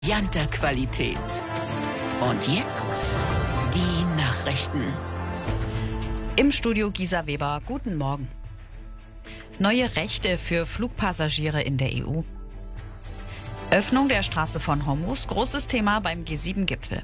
Janter Qualität. Und jetzt die Nachrichten. Im Studio Gisa Weber, guten Morgen. Neue Rechte für Flugpassagiere in der EU. Öffnung der Straße von Hormuz, großes Thema beim G7-Gipfel.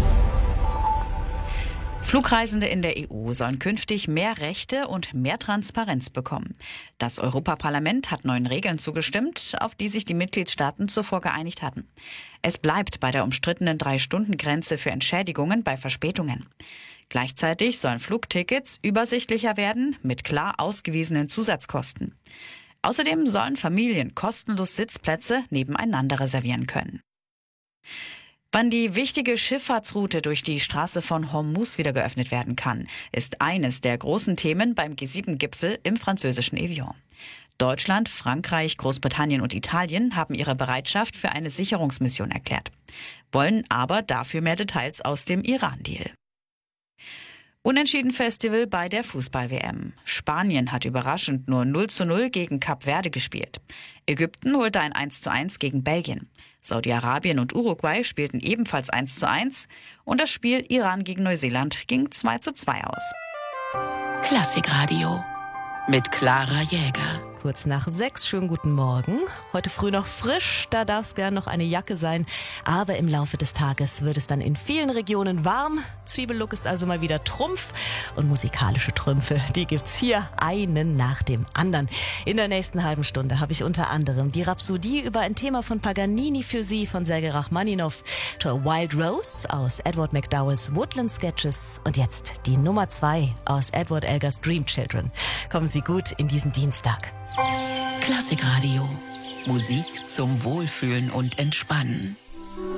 Flugreisende in der EU sollen künftig mehr Rechte und mehr Transparenz bekommen. Das Europaparlament hat neuen Regeln zugestimmt, auf die sich die Mitgliedstaaten zuvor geeinigt hatten. Es bleibt bei der umstrittenen 3-Stunden-Grenze für Entschädigungen bei Verspätungen. Gleichzeitig sollen Flugtickets übersichtlicher werden mit klar ausgewiesenen Zusatzkosten. Außerdem sollen Familien kostenlos Sitzplätze nebeneinander reservieren können. Wann die wichtige Schifffahrtsroute durch die Straße von Hormuz wieder geöffnet werden kann, ist eines der großen Themen beim G7-Gipfel im französischen Evian. Deutschland, Frankreich, Großbritannien und Italien haben ihre Bereitschaft für eine Sicherungsmission erklärt, wollen aber dafür mehr Details aus dem Iran-Deal. Unentschieden-Festival bei der Fußball-WM. Spanien hat überraschend nur 0:0 gegen Kap Verde gespielt. Ägypten holte ein 1:1 gegen Belgien. Saudi-Arabien und Uruguay spielten ebenfalls 1:1 und das Spiel Iran gegen Neuseeland ging 2:2 aus. Klassikradio mit Clara Jäger. Kurz nach 6, schönen guten Morgen. Heute früh noch frisch, da darf es gern noch eine Jacke sein. Aber im Laufe des Tages wird es dann in vielen Regionen warm. Zwiebellook ist also mal wieder Trumpf. Und musikalische Trümpfe, die gibt's hier einen nach dem anderen. In der nächsten halben Stunde habe ich unter anderem die Rhapsodie über ein Thema von Paganini für Sie von Sergei Rachmaninow, to a Wild Rose aus Edward McDowells Woodland Sketches und jetzt die Nummer 2 aus Edward Elgars Dream Children. Kommen Sie gut in diesen Dienstag. Klassikradio. Musik zum Wohlfühlen und Entspannen.